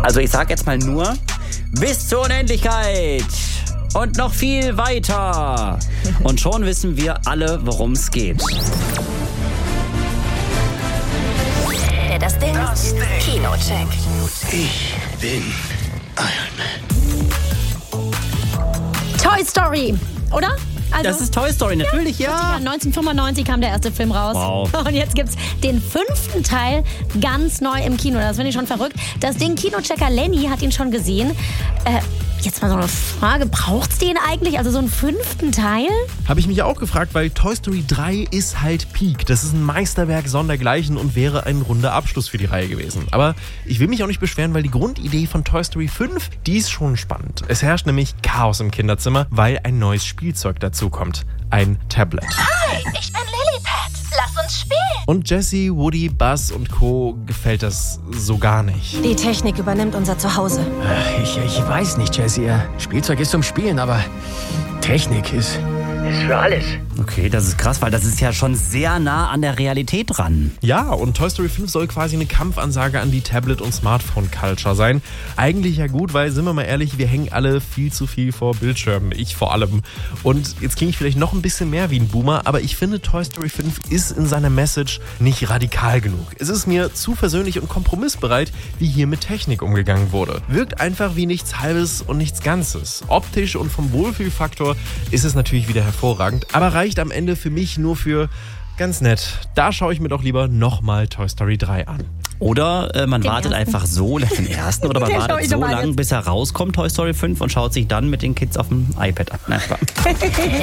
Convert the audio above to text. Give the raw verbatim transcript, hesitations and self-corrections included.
Also ich sag jetzt mal nur, bis zur Unendlichkeit und noch viel weiter. Und schon wissen wir alle, worum es geht. Der Das Ding, Das Ding. Kinocheck. Ich bin Iron Man. Toy Story, oder? Also, Das ist Toy Story, natürlich, ja. ja. neunzehnhundertfünfundneunzig kam der erste Film raus. Wow. Und jetzt gibt's den fünften Teil ganz neu im Kino. Das finde ich schon verrückt. Das Ding Kinochecker Lenny hat ihn schon gesehen. Äh, jetzt mal so eine Frage. Braucht's den eigentlich? Also so einen fünften Teil? Habe ich mich auch gefragt, weil Toy Story drei ist halt Peak. Das ist ein Meisterwerk sondergleichen und wäre ein runder Abschluss für die Reihe gewesen. Aber ich will mich auch nicht beschweren, weil die Grundidee von Toy Story fünf, die ist schon spannend. Es herrscht nämlich Chaos im Kinderzimmer, weil ein neues Spielzeug dazu kommt. Ein Tablet. Hi, ich bin Lilliput. Lass uns spielen. Und Jessie, Woody, Buzz und Co. gefällt das so gar nicht. Die Technik übernimmt unser Zuhause. Ich, ich weiß nicht, Jessie. Spielzeug ist zum Spielen, aber Technik ist, ist für alles. Okay, das ist krass, weil das ist ja schon sehr nah an der Realität dran. Ja, und Toy Story fünf soll quasi eine Kampfansage an die Tablet- und Smartphone-Culture sein. Eigentlich ja gut, weil, sind wir mal ehrlich, wir hängen alle viel zu viel vor Bildschirmen. Ich vor allem. Und jetzt klinge ich vielleicht noch ein bisschen mehr wie ein Boomer, aber ich finde, Toy Story fünf ist in seiner Message nicht radikal genug. Es ist mir zu versöhnlich und kompromissbereit, wie hier mit Technik umgegangen wurde. Wirkt einfach wie nichts Halbes und nichts Ganzes. Optisch und vom Wohlfühlfaktor ist es natürlich wieder hervorragend, aber reicht am Ende für mich nur für ganz nett. Da schaue ich mir doch lieber nochmal Toy Story drei an. Oder äh, man Den wartet ersten. einfach so, den ersten, oder man Den schau wartet ich so noch mal lange, jetzt. bis er rauskommt, Toy Story fünf, und schaut sich dann mit den Kids auf dem iPad an. Nein, Spaß.